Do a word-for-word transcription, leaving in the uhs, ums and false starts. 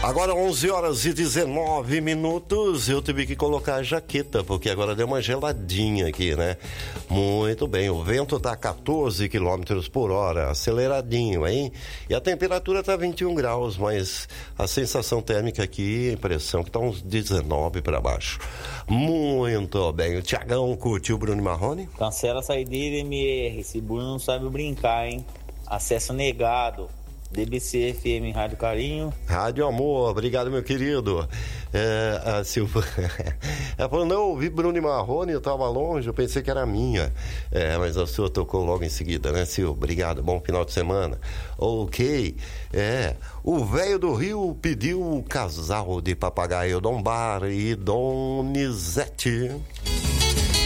Agora onze horas e dezenove minutos, eu tive que colocar a jaqueta, porque agora deu uma geladinha aqui, né? Muito bem, o vento tá quatorze quilômetros por hora, aceleradinho, hein? E a temperatura tá vinte e um graus, mas a sensação térmica aqui, a impressão que tá uns dezenove para baixo. Muito bem, o Tiagão curtiu o Bruno Marrone? Cancela a saideira, M R, esse Bruno não sabe brincar, hein? Acesso negado. D B C F M, Rádio Carinho. Rádio Amor, obrigado, meu querido. É, a Silva. Ela falou: não, ouvi Bruno Marrone, eu tava longe, eu pensei que era minha. É, mas a sua tocou logo em seguida, né, Silva? Obrigado, bom final de semana. Ok. É, o velho do Rio pediu o casal de papagaio Dom Bar e Donizete.